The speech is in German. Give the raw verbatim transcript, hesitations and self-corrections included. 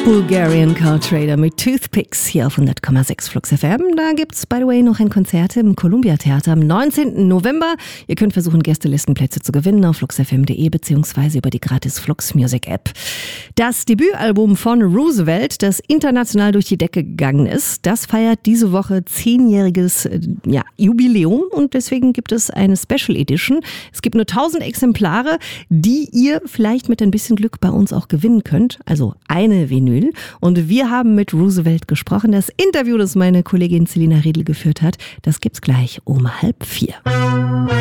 Bulgarian Car Trader mit Toothpicks hier auf hundert Komma sechs Flux F M. Da gibt's, by the way, noch ein Konzert im Columbia Theater am neunzehnten November. Ihr könnt versuchen, Gästelistenplätze zu gewinnen auf flux f m punkt d e beziehungsweise über die gratis Flux Music App. Das Debütalbum von Roosevelt, das international durch die Decke gegangen ist, das feiert diese Woche zehnjähriges ja, Jubiläum und deswegen gibt es eine Special Edition. Es gibt nur tausend Exemplare, die ihr vielleicht mit ein bisschen Glück bei uns auch gewinnen könnt. Also eine Vinyl. Und wir haben mit Roosevelt gesprochen. Das Interview, das meine Kollegin Selina Riedl geführt hat, das gibt's gleich um halb vier.